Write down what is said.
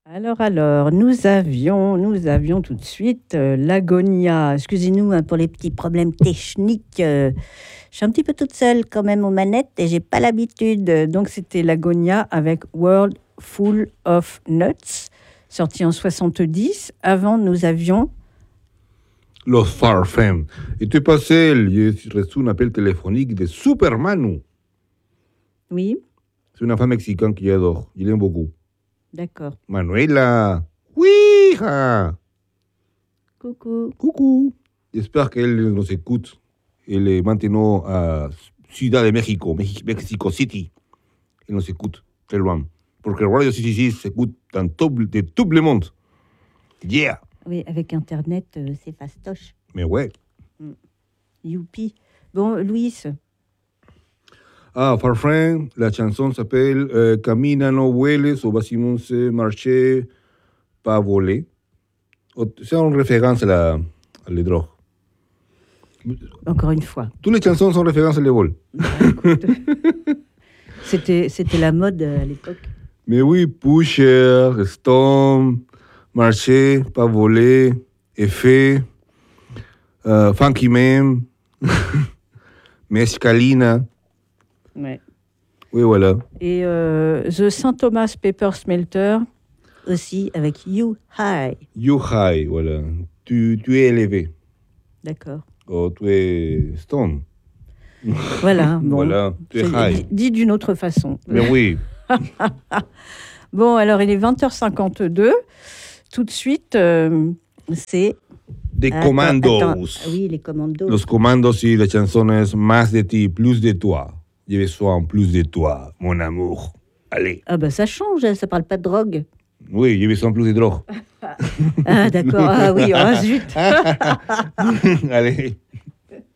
Alors, nous avions tout de suite l'Agonia. Excusez-nous pour les petits problèmes techniques. Je suis un petit peu toute seule quand même aux manettes et j'ai pas l'habitude. Donc c'était l'Agonia avec World Full of Nuts, sorti en 70. Avant, nous avions... Los Farfem. Y estoy pasé, j'ai reçu un appel téléphonique de Supermanu. Oui, C'est une femme mexicaine qui j'adore. Je l'aime beaucoup. d'accord. Manuela. Oui, hija. Coucou. Coucou. J'espère qu'elle nous écoute. Elle est maintenant à Ciudad de México, Mexico City. Elle nous écoute très loin. Parce que Radio 66 s'écoute dans tout le monde. Yeah. Oui, avec Internet, c'est fastoche. Mais ouais. Youpi. Bon, Louis, Ah, Farfren, la chanson s'appelle Camina, no vueles, o bâtiment marcher, pas voler. C'est une référence à les drogues. encore une fois. Toutes les chansons sont références à les vols. Écoute, c'était la mode à l'époque. Mais oui, Pusher, Storm, marcher, pas voler, effet, Funky Man, Mescalina. Ouais. Oui, voilà. Et The St. Thomas Paper Smelter aussi avec You High. You high, voilà. Tu es élevé. D'accord. Oh, tu es stone. Voilà. Bon. Voilà, tu es high. Dit d'une autre façon. Mais oui. Bon, alors il est 20h52. Tout de suite, c'est... Des commandos. Attends. Oui, les commandos. Los comandos y la chanson es Más de ti, plus de toi. J'ai besoin plus de toi, mon amour. Allez. Ah ben ça change, ça parle pas de drogue. Oui, j'ai besoin plus de drogue. Ah d'accord, ah oui, ah zut. Allez.